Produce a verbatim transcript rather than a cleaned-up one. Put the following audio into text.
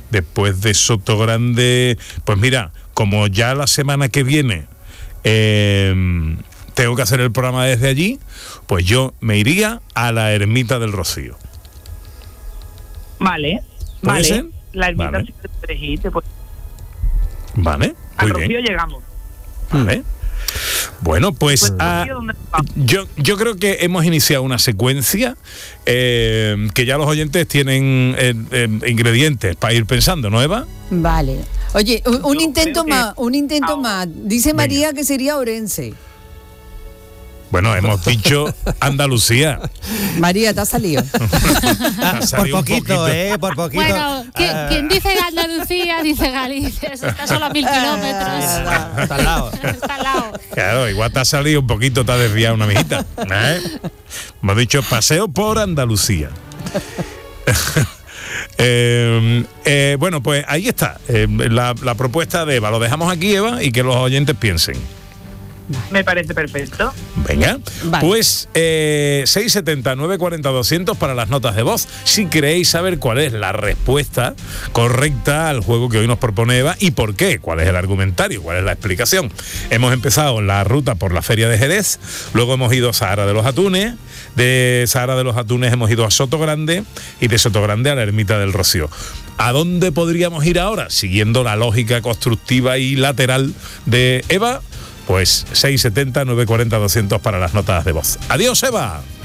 después de Sotogrande, pues mira, como ya la semana que viene eh, tengo que hacer el programa desde allí, pues yo me iría a la Ermita del Rocío. Vale, ¿Puede vale. ser? La ermita Vale. sí que puedes ir, te puedes- Vale, Al muy Rocío bien. llegamos. Vale. Bueno, pues, Pues, ah, Rocío, ¿dónde vamos? yo, yo creo que hemos iniciado una secuencia eh, que ya los oyentes tienen eh, eh, ingredientes para ir pensando, ¿no, Eva? Vale. Oye, un, un Yo intento creo que- más, un intento Ahora. más. Dice Venga. María que sería Orense. Bueno, hemos dicho Andalucía. María, te ha salido. Ha Por salido un poquito, poquito. ¿eh? Por poquito. Bueno, ¿quién, Ah, quien dice Andalucía dice Galicia, eso está solo a mil kilómetros. ah, está al lado. Está al lado. Claro, igual te ha salido un poquito, te ha desviado una mijita. ¿eh? Hemos dicho paseo por Andalucía. Eh, eh, bueno, pues ahí está eh, la, la propuesta de Eva. Lo dejamos aquí, Eva, y que los oyentes piensen. Me parece perfecto. Venga, Vale. pues eh, seis setenta, nueve cuarenta, doscientos para las notas de voz. Si queréis saber cuál es la respuesta correcta al juego que hoy nos propone Eva y por qué, cuál es el argumentario, cuál es la explicación. Hemos empezado la ruta por la Feria de Jerez, luego hemos ido a Sahara de los Atunes, de Sahara de los Atunes hemos ido a Sotogrande y de Sotogrande a la Ermita del Rocío. ¿A dónde podríamos ir ahora? Siguiendo la lógica constructiva y lateral de Eva, pues seis setenta, nueve cuarenta, doscientos para las notas de voz. Adiós, Eva.